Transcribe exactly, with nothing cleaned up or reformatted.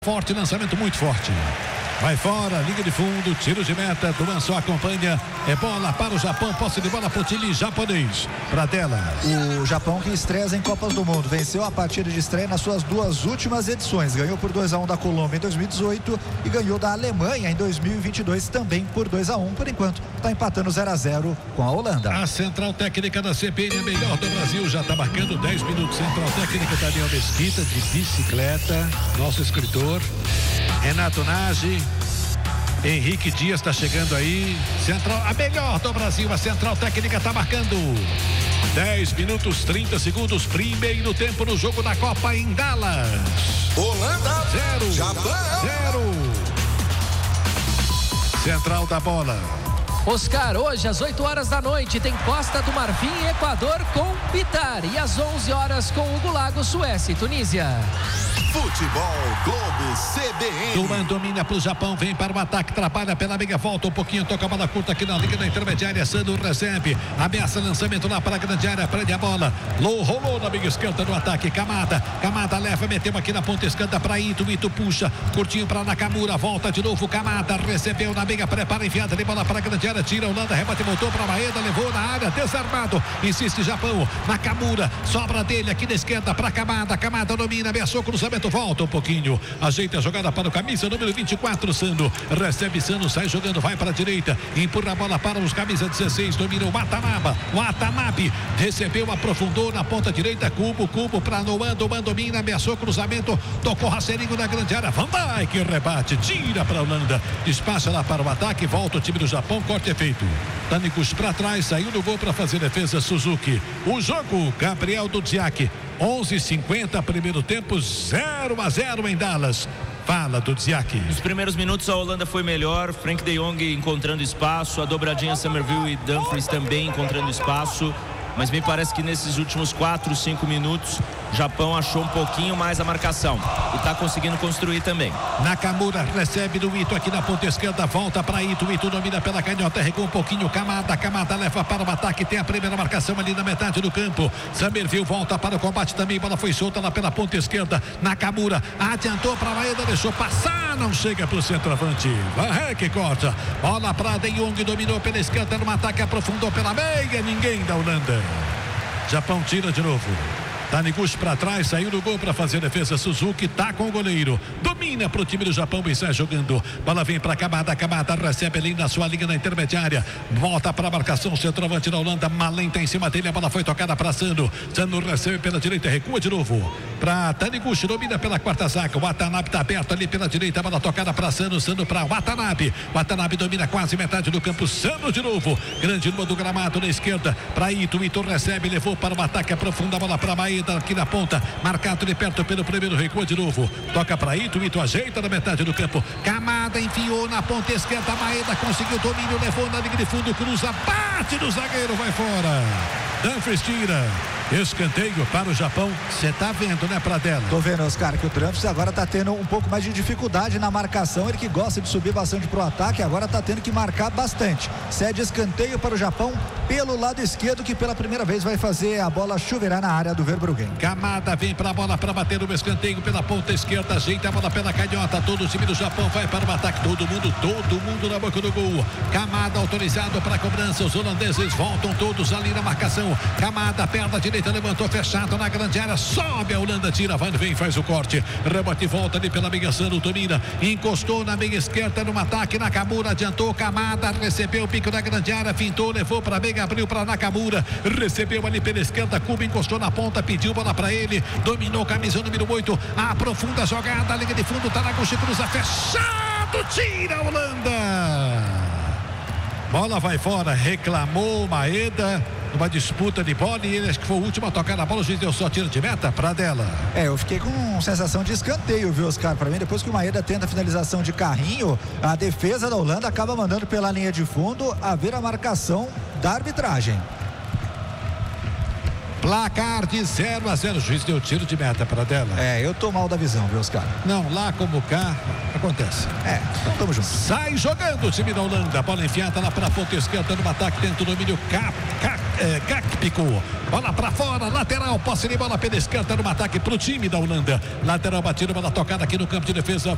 Forte, lançamento muito forte. Vai fora, linha de fundo, tiro de meta. Duran só acompanha. É bola para o Japão. Posse de bola para o time japonês. Para dela. O Japão que estreia em Copas do Mundo. Venceu a partida de estreia nas suas duas últimas edições. Ganhou por dois a um da Colômbia em dois mil e dezoito e ganhou da Alemanha em dois mil e vinte e dois também por dois a um. Por enquanto, está empatando zero a zero com a Holanda. A central técnica da C P N, a melhor do Brasil, já está marcando dez minutos. Central técnica Daniel Mesquita, de bicicleta. Nosso escritor. Renato Nagy. Henrique Dias está chegando aí. Central, a melhor do Brasil. A central técnica está marcando dez minutos, trinta segundos. Primeiro tempo no jogo da Copa em Dallas. Holanda. Zero. Japão. Zero. Central da bola. Oscar, hoje às oito horas da noite tem Costa do Marfim e Equador com Pitar. E às onze horas com Hugo Lago, Suécia e Tunísia. Futebol Globo C B N. Duran domina para o Japão, vem para o ataque, trabalha pela meia, volta um pouquinho, toca a bola curta aqui na liga da intermediária. Sandro recebe, ameaça lançamento lá para a grande área, prende a bola. Lou rolou na meia esquerda do ataque. Camada, Camada leva, meteu aqui na ponta esquerda para Ito, Ito puxa, curtinho para Nakamura, volta de novo. Camada recebeu na meia, prepara, enfiada de bola para a grande área, tira a Holanda, rebate, voltou para a Maeda, levou na área, desarmado, insiste Japão. Nakamura, sobra dele aqui na esquerda para Camada, Camada domina, ameaçou cruzamento. Volta um pouquinho, ajeita a jogada para o camisa número vinte e quatro, Sano, recebe Sano, sai jogando, vai para a direita, empurra a bola para os camisa dezesseis, domina o Watanabe, Watanabe, recebeu, aprofundou na ponta direita, Cubo, Cubo para Noan, Noan domina, ameaçou cruzamento, tocou Racerinho na grande área, Van Dijk, rebate, tira para a Holanda, despacha lá para o ataque, volta o time do Japão, corte é feito. Tânicos para trás, saiu do gol para fazer defesa, Suzuki. O jogo, Gabriel Dudziak, onze e cinquenta, primeiro tempo, zero a zero em Dallas. Fala, Dudziak. Nos primeiros minutos a Holanda foi melhor, Frank de Jong encontrando espaço, a dobradinha Somerville e Dumfries também encontrando espaço, mas me parece que nesses últimos quatro, cinco minutos o Japão achou um pouquinho mais a marcação e está conseguindo construir também. Nakamura recebe do Ito aqui na ponta esquerda, volta para Ito, Ito domina pela canhota, regou um pouquinho, Camada, Camada leva para o ataque, tem a primeira marcação ali na metade do campo. Somerville volta para o combate também, bola foi solta lá pela ponta esquerda, Nakamura adiantou para a Maeda, deixou passar, não chega para o centroavante, Van que corta, bola para De Jong, dominou pela esquerda no ataque, aprofundou pela meia, ninguém da Holanda. Japão tira de novo. Taniguchi para trás, saiu do gol para fazer defesa. Suzuki tá com o goleiro, domina para o time do Japão e sai jogando. Bola vem para Camada, Camada recebe ali na sua linha na intermediária, volta para a marcação, centroavante da Holanda, Malenta em cima dele, a bola foi tocada para Sano. Sano recebe pela direita, recua de novo para Taniguchi, domina pela quarta zaga. O Watanabe tá aberto ali pela direita, a bola tocada para Sano, Sano para Watanabe. Watanabe domina quase metade do campo, Sano de novo, grande número do gramado na esquerda para Ito, Ito recebe, levou para o ataque, aprofunda a bola para Maeda aqui na ponta, marcado de perto pelo primeiro, recua de novo, toca para Ito, Ito ajeita na metade do campo, Camada enfiou na ponta esquerda, Maeda conseguiu domínio, levou na linha de fundo, cruza, bate no zagueiro, vai fora. Dumfries tira, escanteio para o Japão. Você tá vendo, né, Pradella? Tô vendo, Oscar, que o Dumfries agora tá tendo um pouco mais de dificuldade na marcação. Ele que gosta de subir bastante pro ataque, agora tá tendo que marcar bastante. Cede escanteio para o Japão pelo lado esquerdo, que pela primeira vez vai fazer a bola chuveirar na área do Verbruggen. Camada vem para a bola para bater no escanteio pela ponta esquerda, ajeita a bola pela canhota, todo o time do Japão vai para o ataque, todo mundo, todo mundo na boca do gol. Camada autorizado para a cobrança, os holandeses voltam todos ali na marcação. Camada, perna direita, levantou, fechado na grande área, sobe a Holanda, tira, vai, vem, faz o corte, rebote, volta ali pela meia, Sano domina, encostou na meia esquerda no ataque, Nakamura adiantou, Camada recebeu o pico da grande área, fintou, levou para a meia, abriu para Nakamura, recebeu ali pela esquerda, Cuba encostou na ponta, pediu bola para ele, dominou, camisa número oito, aprofunda a jogada, liga de fundo, Taniguchi cruza, fechado, tira a Holanda. Bola vai fora, reclamou Maeda numa disputa de bola e ele acho que foi o último a tocar na bola, o juiz deu só tiro de meta para dela. É, eu fiquei com sensação de escanteio, viu, Oscar? Para mim, depois que o Maeda tenta a finalização de carrinho, a defesa da Holanda acaba mandando pela linha de fundo a ver a marcação da arbitragem. Placar de zero a zero. O juiz deu tiro de meta para dela. É, eu tô mal da visão, viu, Oscar? Não, lá como cá, acontece. É, então tamo junto. Sai jogando o time da Holanda. Bola enfiada lá para a ponta esquerda no ataque, dentro do domínio Cap, Cap, é, Gakpo. Bola para fora, lateral, posse de bola pela esquerda no ataque pro time da Holanda. Lateral batido, bola tocada aqui no campo de defesa.